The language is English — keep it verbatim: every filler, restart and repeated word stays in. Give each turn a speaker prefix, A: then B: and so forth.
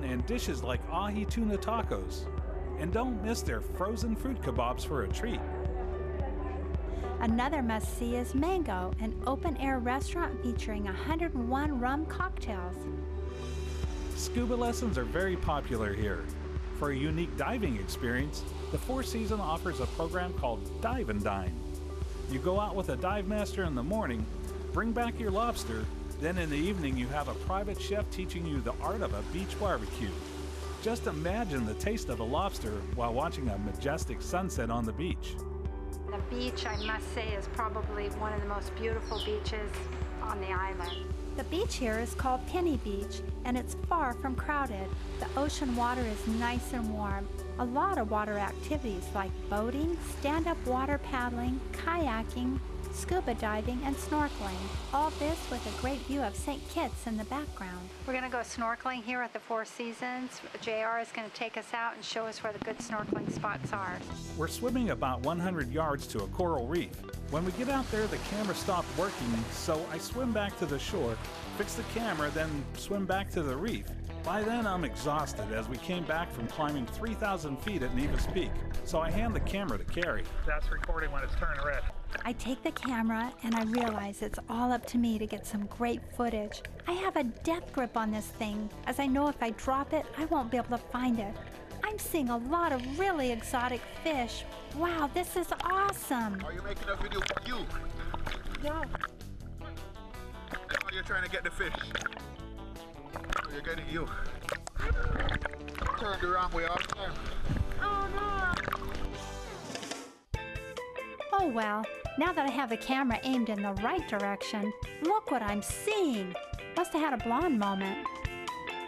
A: and dishes like ahi tuna tacos. And don't miss their frozen fruit kebabs for a treat.
B: Another must-see is Mango, an open-air restaurant featuring one hundred one rum cocktails.
A: Scuba lessons are very popular here. For a unique diving experience, the Four Seasons offers a program called Dive and Dine. You go out with a dive master in the morning, bring back your lobster, then in the evening you have a private chef teaching you the art of a beach barbecue. Just imagine the taste of a lobster while watching a majestic sunset on the beach.
B: The beach, I must say, is probably one of the most beautiful beaches on the island. The beach here is called Penny Beach, and it's far from crowded. The ocean water is nice and warm. A lot of water activities like boating, stand-up water paddling, kayaking, scuba diving, and snorkeling. All this with a great view of Saint Kitts in the background. We're going to go snorkeling here at the Four Seasons. J R is going to take us out and show us where the good snorkeling spots are.
A: We're swimming about one hundred yards to a coral reef. When we get out there, the camera stopped working, so I swim back to the shore, fix the camera, then swim back to the reef. By then, I'm exhausted as we came back from climbing three thousand feet at Nevis Peak, so I hand the camera to Carrie. That's recording when it's turned red.
B: I take the camera and I realize it's all up to me to get some great footage. I have a death grip on this thing, as I know if I drop it, I won't be able to find it. I'm seeing a lot of really exotic fish. Wow, this is awesome.
C: Are you making a video for you?
B: Yeah.
C: Are you trying to get the fish? Are you getting you? Turn the wrong way all the time.
B: Oh no! Oh well, now that I have the camera aimed in the right direction, look what I'm seeing. Must have had a blonde moment.